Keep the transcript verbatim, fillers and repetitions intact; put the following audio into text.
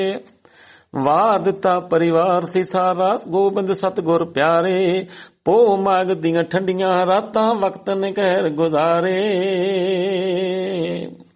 ਵਾਹ ਦਿੱਤਾ ਪਰਿਵਾਰ ਸੀ ਸਾਰਾ, ਗੋਬਿੰਦ ਸਤਿਗੁਰ ਪਿਆਰੇ। ਪੋ ਮਾਘ ਦੀਆਂ ਠੰਡੀਆਂ ਰਾਤਾਂ ਵਕਤ ਨੇ ਕਹਿਰ ਗੁਜ਼ਾਰੇ।